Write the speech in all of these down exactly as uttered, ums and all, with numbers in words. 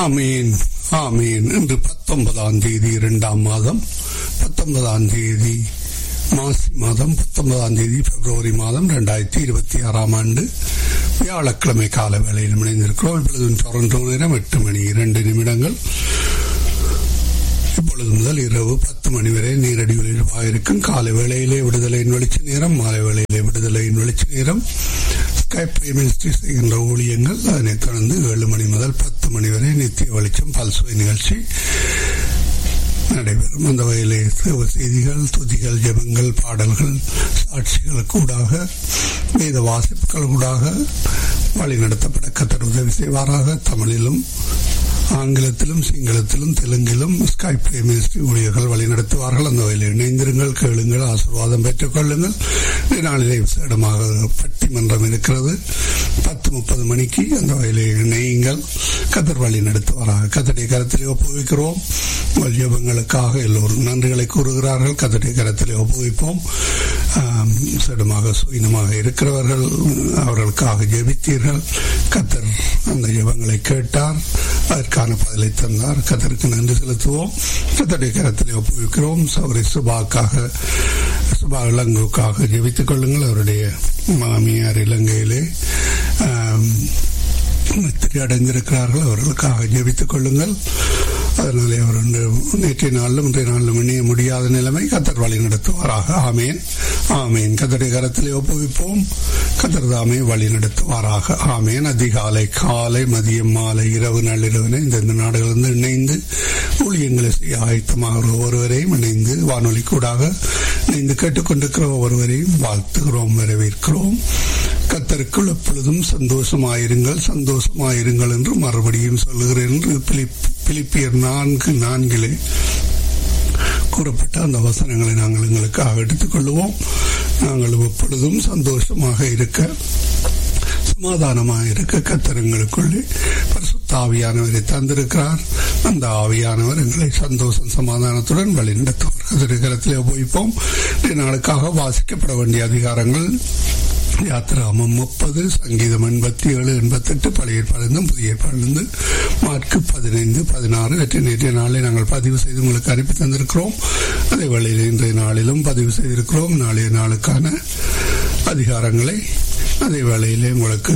ஆமீன் ஆமீன். இன்று பத்தொன்பதாம் தேதி இரண்டாம் மாதம் பத்தொன்பதாம் தேதி மாசி மாதம் பத்தொன்பதாம் தேதி பிப்ரவரி மாதம் இரண்டாயிரத்தி இருபத்தி ஆறாம் ஆண்டு வியாழக்கிழமை கால வேளையில் இணைந்திருக்கிறோம். இப்பொழுது டொரண்டோ நேரம் எட்டு மணி இரண்டு நிமிடங்கள். இப்பொழுது முதல் இரவு பத்து மணி வரை நேரடி ஒலிபரப்பாயிருக்கும். காலை வேளையிலே விடுதலையின் வெளிச்ச நேரம், மாலை வேளையிலே விடுதலையின் வெளிச்ச நேரம், ஸ்கைப் மினிஸ்ட்ரி செய்கின்ற ஊழியங்கள். அதனைத் தொடர்ந்து ஏழு மணி முதல் பத்து மணி வரை நித்திய வெளிச்சம் பல்சுவை நிகழ்ச்சி நடைபெறும். அந்த வகையிலே தேவ செய்திகள், துதிகள், ஜெபங்கள், பாடல்கள், சாட்சிகளுக்கு ஊடாக, வேத வாசிப்புகள் ஊடாக வழி நடத்தப்பட கர்த்தர் உதவி செய்வாராக. தமிழிலும் ஆங்கிலத்திலும் சிங்களத்திலும் தெலுங்கிலும் ஸ்கைப் மினிஸ்ட்ரி ஊழியர்கள் வழி நடத்துவார்கள். அந்த வகையில் இணைந்திருங்கள், கேளுங்கள், ஆசீர்வாதம் பெற்றுக் கொள்ளுங்கள். நாளிலே விசேடமாக பட்டிமன்றம் இருக்கிறது பத்து முப்பது மணிக்கு. அந்த வகையிலே இணையுங்கள், கர்த்தர் வழி நடத்துவாராக. கர்த்தருடைய கரத்திலே ஒப்புவிக்கிறோம். உங்கள் ஜெபங்களுக்காக எல்லோரும் நன்றிகளை கூறுகிறார்கள். கர்த்தருடைய கரத்திலே ஒப்புவிப்போம். விசேடமாக சுயினமாக இருக்கிறவர்கள், அவர்களுக்காக ஜெபித்தீர்கள். கர்த்தர் அந்த ஜெபங்களை கேட்டார், அதற்கான பதிலை தந்தார். கர்த்தருக்கு நன்றி செலுத்துவோம். கர்த்தருடைய கரத்திலே ஒப்புவிக்கிறோம். சௌரி சுபாக்காக, சுபா இலங்குக்காக ஜெபித்துக் கொள்ளுங்கள். அவருடைய மாமியார் இலங்கையிலே அடைந்திருக்கிறார்கள், அவர்களுக்காக ஜெபித்துக் கொள்ளுங்கள். அதனாலே அவர் நேற்றைய நாளிலும் இன்றைய நாளிலும் இணைய முடியாத நிலைமை. கர்த்தர் வழி நடத்துவாராக. ஆமேன் ஆமேன். கர்த்தருடைய கரத்திலே ஒப்புவிப்போம். கர்த்தர் தாமே வழி நடத்துவாராக. ஆமேன். அதிகாலை, காலை, மதியம், மாலை, இரவு, நள்ளிரவினை இந்த நாடுகளிலிருந்து இணைந்து ஊழியங்களை செய்ய ஆயத்தமாக ஒவ்வொருவரையும் இணைந்து வானொலி கூடாக இணைந்து கேட்டுக்கொண்டிருக்கிற ஒவ்வொருவரையும் வாழ்த்துகிறோம், வரவேற்கிறோம். கர்த்தருக்குள் எப்பொழுதும் சந்தோஷமாயிருங்கள், சந்தோஷமாயிருங்கள் என்று மறுபடியும் சொல்லுகிறேன் என்று பிலிப்பியர் நான்கு நான்கிலே கூறப்பட்ட அந்த வசனங்களை நாங்கள் எங்களுக்காக எடுத்துக் கொள்வோம். நாங்கள் எப்பொழுதும் சந்தோஷமாக இருக்க, சமாதானமாக இருக்க கர்த்தர் எங்களுக்குள்ளே பரிசுத்த ஆவியானவரை தந்திருக்கிறார். அந்த ஆவியானவர் எங்களை சந்தோஷம் சமாதானத்துடன் வழி நடத்துவார். கர்த்தருடைய கரத்திலே உபயோகிப்போம். நாளுக்காக வாசிக்கப்பட வேண்டிய அதிகாரங்கள் யாத்திராமம் முப்பது, சங்கீதம் எண்பத்தி ஏழு எண்பத்தி எட்டு, பழைய ஏற்பாடிலிருந்து புதிய ஏற்பாடிலிருந்து மார்க்கு பதினைந்து பதினாறு இவற்றை நேற்றைய நாளில் நாங்கள் பதிவு செய்து உங்களுக்கு அனுப்பி தந்திருக்கிறோம். அதே வேளையில் இன்றைய நாளிலும் பதிவு செய்திருக்கிறோம் நாளைய நாளுக்கான அதிகாரங்களை. அதே வேளையிலே உங்களுக்கு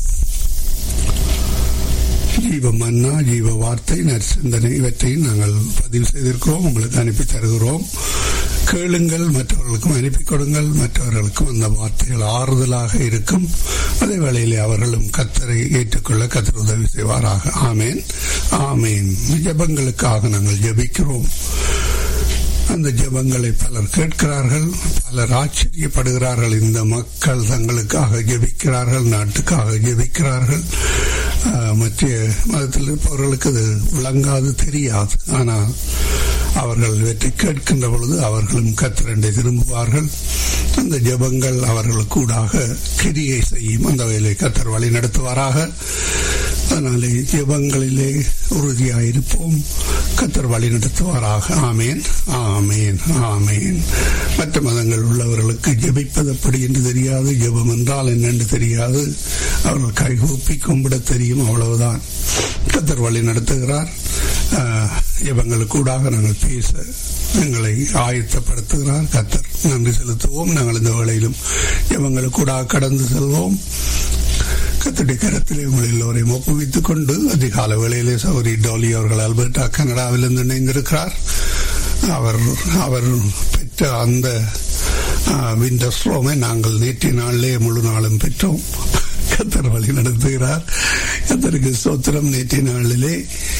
ஜீவ மன்னா, ஜீவ வார்த்தை, நற்சிந்தனை இவற்றையும் நாங்கள் பதிவு செய்திருக்கிறோம், உங்களுக்கு அனுப்பி தருகிறோம். கேளுங்கள், மற்றவர்களுக்கும் அனுப்பி கொடுங்கள். மற்றவர்களுக்கும் அந்த வார்த்தைகள் ஆறுதலாக இருக்கும். அதே வேளையிலே அவர்களும் கர்த்தரை ஏற்றுக்கொள்ள கர்த்தர் உதவி செய்வாராக. ஆமேன் ஆமேன். ஜெபங்களுக்காக நாங்கள் ஜெபிக்கிறோம். அந்த ஜெபங்களை பலர் கேட்கிறார்கள், பலர் ஆச்சரியப்படுகிறார்கள். இந்த மக்கள் தங்களுக்காக ஜெபிக்கிறார்கள், நாட்டுக்காக ஜெபிக்கிறார்கள். மற்ற மதத்தில் இருப்பவர்களுக்கு அது விளங்காது, தெரியாது. ஆனால் அவர்கள் இவற்றை கேட்கின்ற பொழுது அவர்களும் கர்த்தரை திரும்புவார்கள். அந்த ஜெபங்கள் அவர்களுக்கு கூடாக கிரியை செய்யும். அந்த வகையிலே கர்த்தர் வழி நடத்துவாராக. அதனாலே ஜெபங்களிலே உறுதியாயிருப்போம். கர்த்தர் வழி நடத்துவாராக. ஆமேன் ஆமேன் ஆமேன். மற்ற மதங்கள் உள்ளவர்களுக்கு ஜெபிப்பது எப்படி என்று தெரியாது, ஜெபம் என்றால் என்னென்று தெரியாது. அவர்கள் கைகூப்பி கும்பிட தெரியும், அவ்வளவுதான். கர்த்தர் வழி நடத்துகிறார். ஜெபங்களுக்கு கூடாக நாங்கள் பேச எங்களை ஆயத்தப்படுத்துகிறார் கர்த்தர். நன்றி செலுத்துவோம். நாங்கள் இந்த வேளையிலும் ஜெபங்களுக்கு கூடாக கடந்து செல்வோம். கர்த்தருடைய கரத்திலே உங்கள் எல்லோரையும் ஒப்புவித்துக் கொண்டு அதிகால வேளையிலே சௌரி டோலி அவர்கள் அல்பர்டா கனடாவிலிருந்து இணைந்திருக்கிறார். அவர் அவர் பெற்ற அந்த விண்டர் ஸ்ட்ரோமை நாங்கள் நேற்றைய நாளிலே முழு நாளும் பெற்றோம். கர்த்தர் வழி நடத்துகிறார். கர்த்தருக்கு ஸ்தோத்திரம். நேற்றைய நாளிலே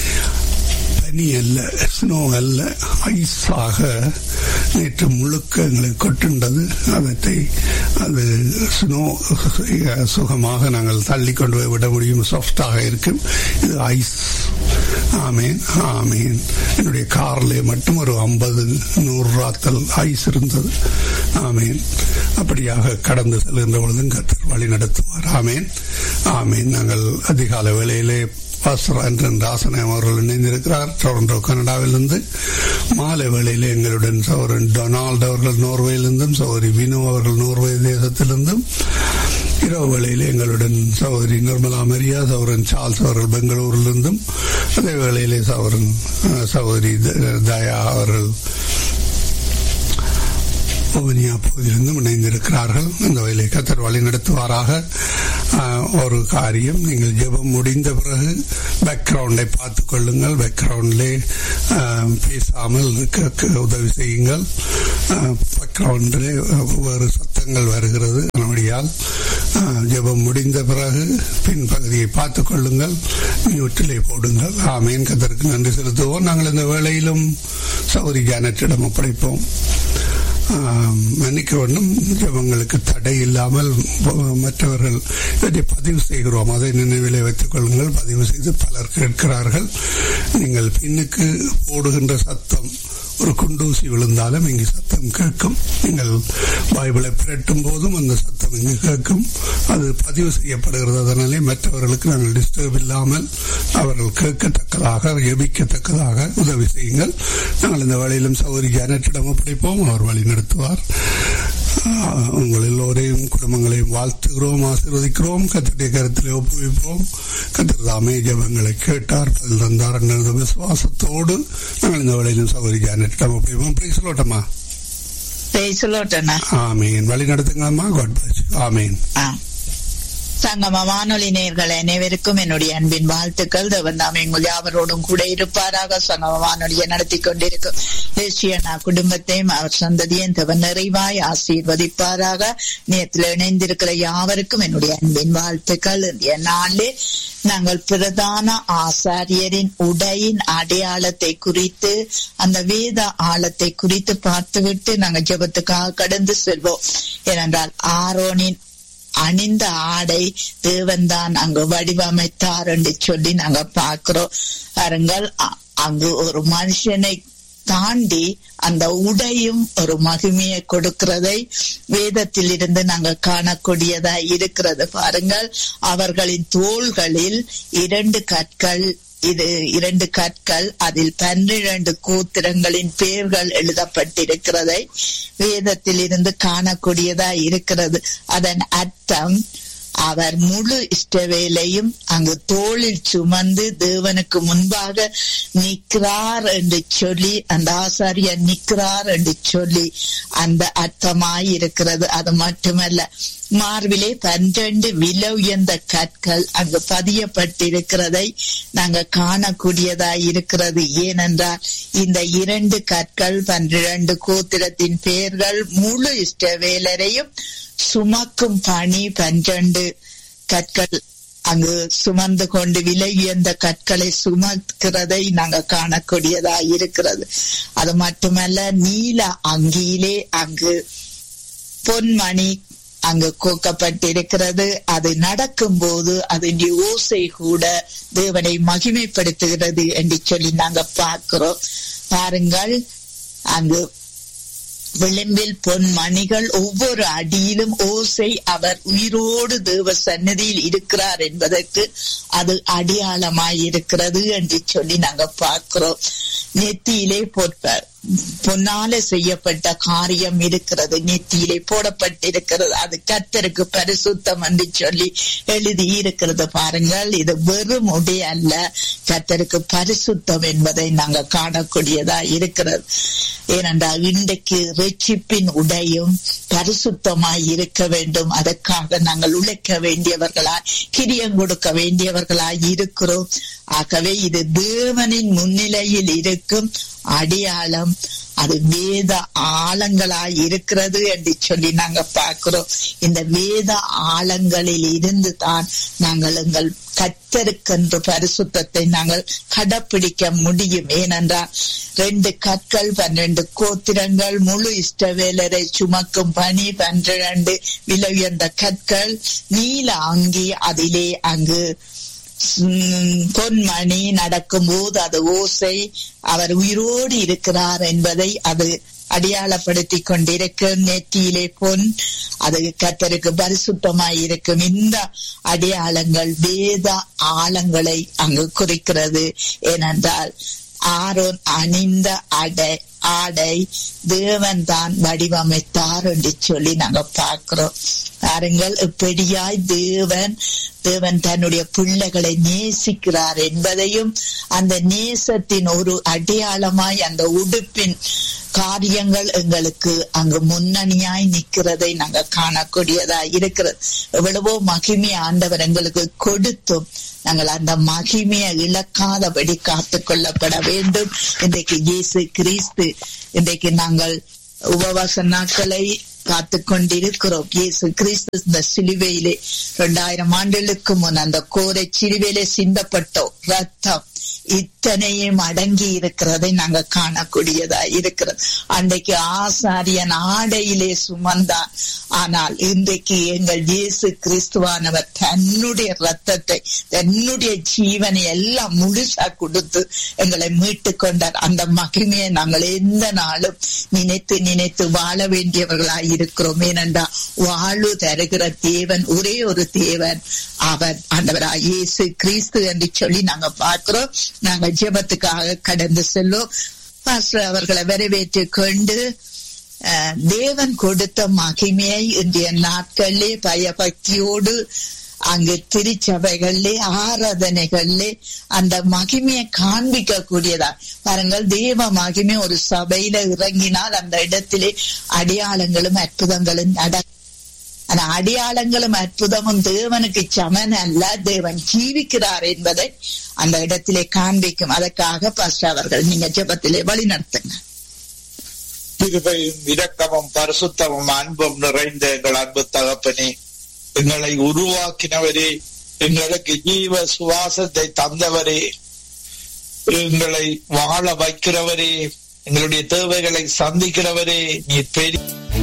பனி அல்ல, ஸ்னோ அல்ல, ஐஸாக நேற்று முழுக்க எங்களுக்கு கொட்டுண்டது. அவற்றை அது ஸ்னோ சுகமாக நாங்கள் தள்ளி கொண்டு போய் விட முடியும், சாஃப்டாக இருக்கும். இது ஐஸ். ஆமேன் ஆமேன். என்னுடைய கார்ல மட்டும் ஒரு ஐம்பது நூறு ராத்தல் ஐஸ் இருந்தது. ஆமேன். அப்படியாக கடந்து செல்கின்ற பொழுதும் கர்த்தர் வழி நடத்துவார். ஆமேன் ஆமேன். நாங்கள் அதிகால வேளையிலே பாஸ்டர் ஆண்டன் ராசனம் அவர்கள் இணைந்திருக்கிறார் டொரண்டோ கனடாவிலிருந்து. மாலை வேளையிலே எங்களுடன் சௌரன் டொனால்டு அவர்கள் நோர்வேயிலிருந்தும், சௌரி வினு அவர்கள் நோர்வே தேசத்திலிருந்தும், இரவு வேளையில் எங்களுடன் சகோதரி நிர்மலா மரியா, சகோதரன் சார்ல்ஸ் அவர்கள் பெங்களூரிலிருந்தும், அதே வேளையிலே சகோதரன் சகோதரி தயா அவர்கள் ஓவனியா பகுதியிலிருந்தும் இணைந்திருக்கிறார்கள். இந்த வகையிலே கர்த்தர் வழி நடத்துவாராக. ஒரு காரியம், நீங்கள் ஜெபம் முடிந்த பிறகு பேக்ரவுண்டை பார்த்துக் கொள்ளுங்கள். பேக்ரவுண்டிலே பேசாமல் உதவி செய்யுங்கள். பேக்ரவுண்டிலே வேறு சத்தங்கள் வருகிறது. நம்முடையால் ஜெபம் முடிந்த பிறகு பின் பகுதியை பார்த்துக் கொள்ளுங்கள், மியூட்டிலே போடுங்கள். ஆமேன். கர்த்தருக்கு நன்றி செலுத்துவோம். நாங்கள் இந்த வேளையிலும் சகோதரி ஜானட்டிடம் ஒப்படைப்போம். மன்னிக்க வேண்டும், ஜபங்களுக்கு தடை இல்லாமல் மற்றவர்கள் இதை பதிவு செய்கிறோம். அதை நினைவிலே வைத்துக் கொள்ளுங்கள். பதிவு செய்து பலர் கேட்கிறார்கள். நீங்கள் பின்னுக்கு போடுகின்ற சத்தம் ஒரு குண்டூசி விழுந்தாலும் இங்கு சத்தம் கேட்கும். நீங்கள் பைபிளை பிரட்டும் போதும் அந்த சத்தம் இங்கு கேட்கும். அது பதிவு செய்யப்படுகிறது. அதனாலே மற்றவர்களுக்கு நாங்கள் டிஸ்டர்ப் இல்லாமல் அவர்கள் கேட்கத்தக்கதாக, ஜெபிக்கத்தக்கதாக உதவி செய்யுங்கள். நாங்கள் இந்த வழியிலும் சகோதரி ஜானட்டிடம் ஒப்படைப்போம். அவர் வழி நடத்துவார். உங்கள் எல்லோரையும் குடும்பங்களையும் வாழ்த்துகிறோம், ஆசீர்வதிக்கிறோம். கர்த்தருடைய கருத்திலே ஒப்புவிப்போம். கர்த்தர் தாமே ஜெபங்களை கேட்டார், பதில் தந்தார் என்ற விசுவாசத்தோடு நாங்கள் இந்த வழியிலும் சகோதரி ஜானட்டிடம் ஒப்படைப்போம். Price லோட்டமா, price லோட்டனா. ஆமீன். வழி நடத்துங்கம்மா. God bless you. ஆமீன். சங்கம வானொலி நேயர்கள் அனைவருக்கும் என்னுடைய அன்பின் வாழ்த்துக்கள். தேவன் தாமே உங்கள் யாவரோடும் கூட இருப்பாராக. சங்கம வானொலியை நடத்தி கொண்டிருக்கும் தேசியனா குடும்பத்தையும் அவர் சந்ததியும் தேவன் நிறைவாய் ஆசீர்வதிப்பாராக. நேரத்தில் இணைந்திருக்கிற யாவருக்கும் என்னுடைய அன்பின் வாழ்த்துக்கள். இந்த நாளிலே நாங்கள் பிரதான ஆசாரியரின் உடையின் அடையாளத்தை குறித்து, அந்த வேத ஆழத்தை குறித்து பார்த்துவிட்டு நாங்கள் ஜெபத்துக்காக கடந்து செல்வோம். ஏனென்றால் ஆரோனின் அணிந்த ஆடை தேவன் தான் அங்கு வடிவமைத்தார் என்று சொல்லி நாங்க பார்க்கிறோம். பாருங்கள், அங்கு ஒரு மனுஷனை தாண்டி அந்த உடையும் ஒரு மகிமையை கொடுக்கிறதை வேதத்தில் இருந்து நாங்கள் காணக்கூடியதா இருக்கிறது. பாருங்கள், அவர்களின் தோள்களில் இரண்டு கற்கள், இது இரண்டு கற்கள், அதில் பன்னிரண்டு கோத்திரங்களின் பெயர்கள் எழுதப்பட்டிருக்கிறதை வேதத்தில் இருந்து காணக்கூடியதா இருக்கிறது. அதன் அர்த்தம், அவர் முழு இஷ்டவேலையும் அங்கு தோளில் சுமந்து தேவனுக்கு முன்பாக நிற்கிறார் என்று சொல்லி, அந்த ஆசாரியர் நிற்கிறார் என்று சொல்லி அந்த அர்த்தமாய் இருக்கிறது. அது மட்டுமல்ல, மார்பிலே பன்னிரண்டு விலை உயர்ந்த கற்கள் அங்கு பதியப்பட்டிருக்கிறதை நாங்க காணக்கூடியதாய் இருக்கிறது. ஏனென்றால் இந்த இரண்டு கற்கள் பன்னிரண்டு கோத்திரத்தின் பெயர்கள் முழு இஷ்டவேலரையும் சுமக்கும் பணி பன்னிரண்டு கற்கள் அங்கு சுமந்து கொண்டு விலை உயர்ந்த கற்களை சுமக்கிறதை நாங்க காணக்கூடியதா இருக்கிறது. அது மட்டுமல்ல, நீல அங்கியிலே அங்கு பொன்மணி அங்கு கோக்கப்பட்டிருக்கிறது. அது நடக்கும் போது அதனுடைய ஓசை கூட தேவனை மகிமைப்படுத்துகிறது என்று சொல்லி நாங்க பார்க்கிறோம். பாருங்கள், அங்கு விளிம்பில் பொன் மணிகள், ஒவ்வொரு அடியிலும் ஓசை. அவர் உயிரோடு தேவ சன்னதியில் இருக்கிறார் என்பதற்கு அது அடையாளமாயிருக்கிறது என்று சொல்லி நாங்க பார்க்கிறோம். நெத்தியிலே பொற்ப பொன்னால செய்யப்பட்ட காரியம் இருக்கிறது, நெத்தியிலே போடப்பட்டிருக்கிறது. அது கர்த்தருக்கு பரிசுத்தம் என்று சொல்லி எழுதி இருக்கிறது. பாருங்கள், இது வெறும் உடை அல்ல, கர்த்தருக்கு பரிசுத்தம் என்பதை நாங்க காணக்கூடியதா இருக்கிறது. ஏனென்றால் இன்றைக்கு ரட்சிப்பின் உடையும் பரிசுத்தமாய் இருக்க வேண்டும். அதற்காக நாங்கள் உழைக்க வேண்டியவர்களாய், கிரியம் கொடுக்க வேண்டியவர்களாய் இருக்கிறோம். ஆகவே இது தேவனின் முன்னிலையில் இருக்கும் அடையாளம், அது வேத ஆழங்களாய் இருக்கிறது என்று சொல்லி நாங்க பார்க்கிறோம். இந்த வேத ஆழங்களில் இருந்து தான் நாங்கள் எங்கள் கர்த்தருக்கென்று பரிசுத்தத்தை நாங்கள் கடைப்பிடிக்க முடியும். ஏனென்றால் ரெண்டு கற்கள், பன்னிரண்டு கோத்திரங்கள், முழு இஷ்டவேலரை சுமக்கும் பணி பன்னிரண்டு விலை உயர்ந்த கற்கள், நீல அங்கி, அதிலே அங்கு பொன்மணி, நடக்கும் போது அது ஓசை. அவர் உயிரோடு இருக்கிறார் என்பதை அது அடையாளப்படுத்தி கொண்டிருக்கும். நெற்றியிலே பொன், அது கர்த்தருக்கு பரிசுத்தமாய் இருக்கும். இந்த அடையாளங்கள் வேத ஆழங்களை அங்கு குறிக்கிறது. ஏனென்றால் ஆரோன் அணிந்த அடை ஆடை தேவன் தான் வடிவமைத்தார் என்று சொல்லி நாங்க பார்க்கிறோம். பாருங்கள், இப்படியாய் தேவன் தேவன் தன்னுடைய பிள்ளைகளை நேசிக்கிறார் என்பதையும் அந்த நேசத்தின் ஒரு அடையாளமாய் அந்த உடுப்பின் காரியங்கள் எங்களுக்கு அங்கு முன்னணியாய் நிற்கிறதை நாங்க காணக்கூடியதா இருக்கிறது. எவ்வளவோ மகிமை ஆண்டவர் எங்களுக்கு கொடுத்தும் நாங்கள் அந்த மகிமையை இழக்காதபடி காத்து கொள்ளப்பட வேண்டும். இன்றைக்கு இயேசு கிறிஸ்து, இன்றைக்கு நாங்கள் உபவாச நாட்களை காத்து கொண்டிருக்கிறோம். இயேசு கிறிஸ்து இந்த சிலுவையிலே இரண்டாயிரம் ஆண்டுகளுக்கு முன் அந்த கோரை சிலுவையிலே சிந்தப்பட்ட ரத்தம் இத்தனையும் அடங்கி இருக்கிறதை நாங்க காணக்கூடியதா இருக்கிறது. அன்றைக்கு ஆசாரியன் ஆடையிலே சுமந்தான், ஆனால் இன்றைக்கு எங்கள் இயேசு கிறிஸ்துவானவர் தன்னுடைய ரத்தத்தை தன்னுடைய ஜீவனை எல்லாம் முழுசா கொடுத்து எங்களை மீட்டு கொண்டார். அந்த மகிமையை நாங்கள் எந்த நாளும் நினைத்து நினைத்து வாழ வேண்டியவர்களாய் இருக்கிறோம். ஏனென்றா வாழ்வு தருகிற தேவன் ஒரே ஒரு தேவன், அவர் ஆண்டவராய் இயேசு கிறிஸ்து என்று சொல்லி நாங்க பார்க்கிறோம். நாங்கள் ஜெபத்துக்காக கடந்து செல்லும் பாஸ்டர் அவர்களை வரவேற்று கொண்டு தேவன் கொடுத்த மகிமையை இன்றைய நாட்களிலே பயபக்தியோடு அங்கு திருச்சபைகளிலே ஆராதனைகளிலே அந்த மகிமையை காண்பிக்க கூடியதா பாருங்கள். தேவ மகிமை ஒரு சபையில இறங்கினால் அந்த இடத்திலே அடையாளங்களும் அற்புதங்களும் நட ஆனா அடையாளங்களும் அற்புதமும் தேவனுக்கு சமன் அல்ல. தேவன் ஜீவிக்கிறார் என்பதை அந்த இடத்திலே காண்பிக்கும். அதற்காக பாஸ்டர் அவர்கள் நீங்க ஜெபத்திலே வழி நடத்துங்க. கிருபையும் இரக்கமும் பரிசுத்தமும் அன்பும் நிறைந்த எங்கள் அன்பு தகப்பனே, எங்களை உருவாக்கினவரே, எங்களுக்கு ஜீவ சுவாசத்தை தந்தவரே, எங்களை வாழ வைக்கிறவரே, எங்களுடைய தேவைகளை சந்திக்கிறவரே, நீர் பெரிய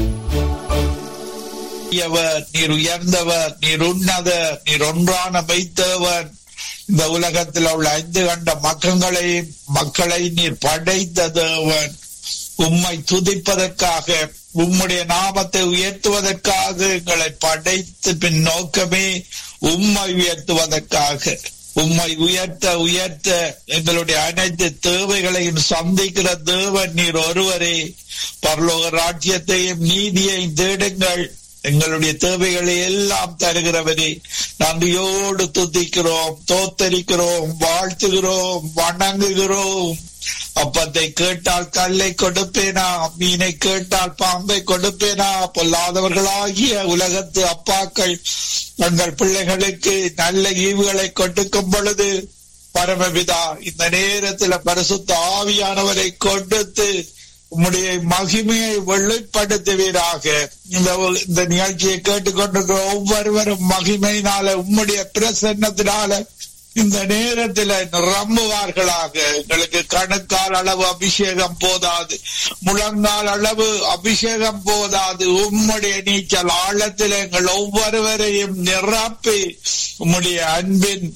நீர் உயர்ந்தவர், நீர் உன்னதர், நீர் ஒன்றான மெய்த்தேவன். இந்த உலகத்தில் உள்ள ஐந்து கண்ட மக்கங்களை மக்களை நீர் படைத்த தேவன். உம்மை துதிப்பதற்காக, உம்முடைய நாமத்தை உயர்த்துவதற்காக எங்களை படைத்து பின் நோக்கமே உம்மை உயர்த்துவதற்காக. உம்மை உயர்த்த உயர்த்த எங்களுடைய அனைத்து தேவைகளையும் சந்திக்கிற தேவன் நீர் ஒருவரே. பரலோக ராஜ்யத்தையும் நீதியையும் தேடுங்கள், எங்களுடைய தேவைகளை எல்லாம் தருகிறவரே. நன்றியோடு துதிக்கிறோம், தோத்தரிக்கிறோம், வாழ்த்துகிறோம், வணங்குகிறோம். அப்பத்தை கேட்டால் கல்லை கொடுப்பேனா, மீனை கேட்டால் பாம்பை கொடுப்பேனா? பொல்லாதவர்களாகிய உலகத்து அப்பாக்கள் தங்கள் பிள்ளைகளுக்கு நல்ல ஈவுகளை கொடுக்கும் பொழுது பரமபிதா இந்த நேரத்தில் பரிசுத்த ஆவியானவரை கொடுத்து உம்முடைய மகிமையை வெளிப்படுத்துவீராக. இந்த நிகழ்ச்சியை கேட்டுக்கொண்டிருக்கிற ஒவ்வொருவரும் மகிமையினால, உம்முடைய பிரசன்னத்தினால இந்த நேரத்தில் நிரம்புவார்களாக. எங்களுக்கு கணுக்கால் அளவு அபிஷேகம் போதாது, முழங்கால் அளவு அபிஷேகம் போதாது. உம்முடைய நீச்சல் ஆழத்தில் எங்கள் ஒவ்வொருவரையும் நிரப்பி உம்முடைய அன்பின்